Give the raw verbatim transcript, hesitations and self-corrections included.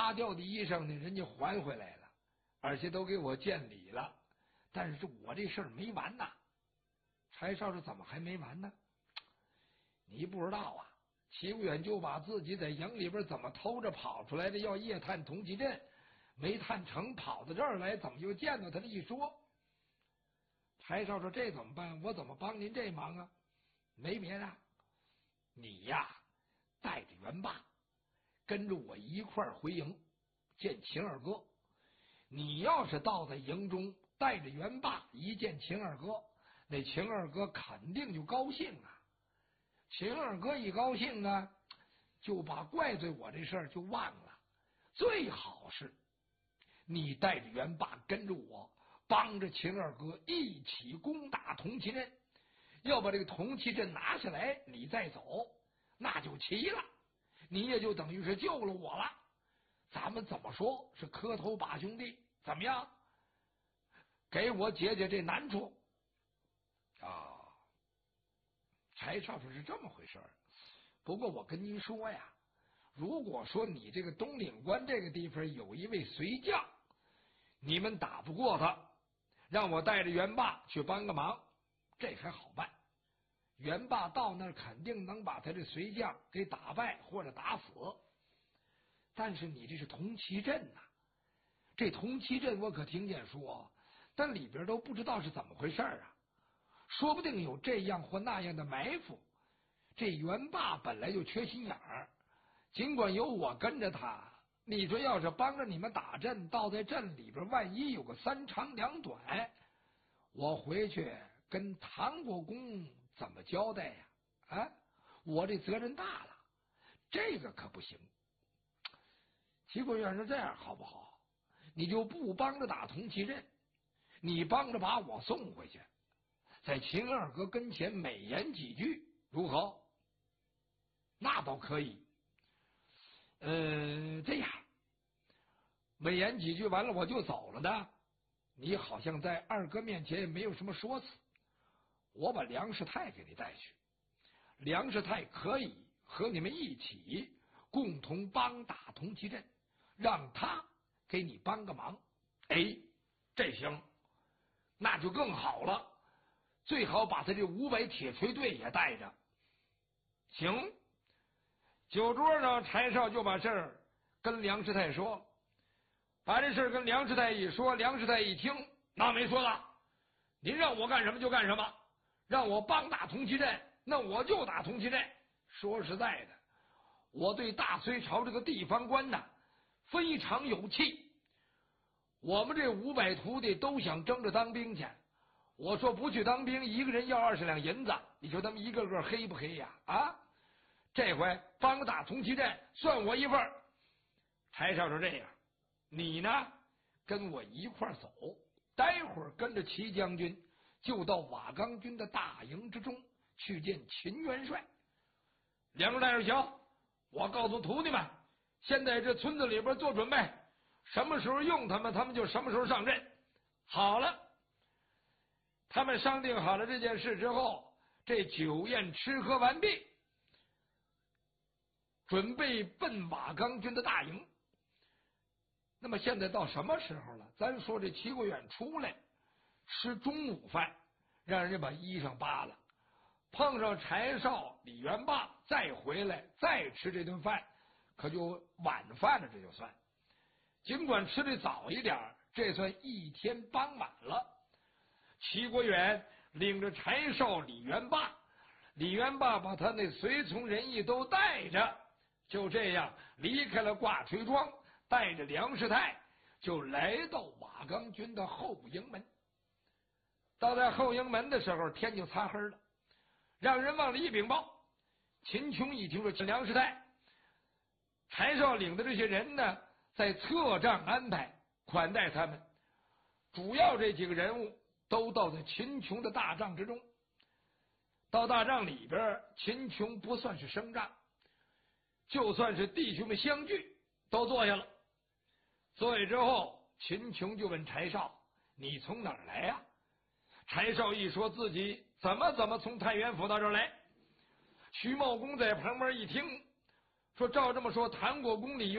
扒掉的衣裳呢，人家还回来了，而且都给我见礼了。但是我这事儿没完呐。柴少说：“怎么还没完呢？你不知道啊，齐国远就把自己在营里边怎么偷着跑出来的，要夜探铜旗阵，没探成，跑到这儿来，怎么又见到他的一说？”柴少说：“这怎么办？我怎么帮您这忙啊？没别的，你呀，带着元霸，跟着我一块儿回营见秦二哥。你要是到在营中，带着元霸一见秦二哥，那秦二哥肯定就高兴啊。秦二哥一高兴啊，就把怪罪我这事儿就忘了。最好是你带着元霸跟着我，帮着秦二哥一起攻打铜旗阵，要把这个铜旗阵拿下来，你再走，那就齐了。你也就等于是救了我了。咱们怎么说是磕头把兄弟，怎么样？给我解解这难处啊！”柴少说：“是这么回事儿。不过我跟您说呀，如果说你这个东岭关这个地方有一位随将，你们打不过他，让我带着元霸去帮个忙，这还好办。元霸到那儿肯定能把他这随将给打败或者打死。但是你这是铜旗阵呐、啊，这铜旗阵我可听见说，但里边都不知道是怎么回事啊。说不定有这样或那样的埋伏。这元霸本来就缺心眼儿，尽管有我跟着他，你说要是帮着你们打阵，到在阵里边，万一有个三长两短，我回去跟唐国公怎么交代呀？啊，我这责任大了，这个可不行。齐国远说：“这样好不好？你就不帮着打铜旗阵，你帮着把我送回去，在秦二哥跟前美言几句，如何？”“那倒可以。呃，这样，美言几句完了我就走了的。你好像在二哥面前也没有什么说辞，我把梁世泰给你带去，梁世泰可以和你们一起共同帮打铜旗阵，让他给你帮个忙。”“哎，这行，那就更好了。最好把他这五百铁锤队也带着。”“行。”酒桌上，柴少就把事儿跟梁世泰说，把这事儿跟梁世泰一说，梁世泰一听，那没说的，您让我干什么就干什么，让我帮打铜旗阵，那我就打铜旗阵。说实在的，我对大隋朝这个地方官呐，非常有气。我们这五百徒弟都想争着当兵去，我说不去当兵，一个人要二十两银子，你说他们一个个黑不黑呀？啊！这回帮打铜旗阵，算我一份。”柴少说：“这样，你呢跟我一块走，待会儿跟着齐将军就到瓦岗军的大营之中去见秦元帅。”梁世泰说：“行，我告诉徒弟们，现在这村子里边做准备，什么时候用他们，他们就什么时候上阵。”好了，他们商定好了这件事之后，这酒宴吃喝完毕，准备奔瓦岗军的大营。那么现在到什么时候了？咱说这齐国远出来吃中午饭，让人家把衣裳扒了，碰上柴少、李元霸再回来再吃这顿饭，可就晚饭了。这就算尽管吃的早一点，这算一天傍晚了。齐国远领着柴少、李元霸，李元霸把他那随从人役都带着，就这样离开了挂锤庄，带着梁世泰就来到瓦岗军的后营门。到在后营门的时候，天就擦黑了，让人往里一禀报。秦琼一听说梁世泰、柴少领的这些人呢，在侧帐安排款待他们，主要这几个人物都到在秦琼的大帐之中。到大帐里边，秦琼不算是升帐，就算是弟兄们相聚，都坐下了。坐下之后，秦琼就问柴少：“你从哪儿来呀？”柴少一说自己怎么怎么从太原府到这儿来。徐茂公在旁边一听，说：“照这么说，谭国公李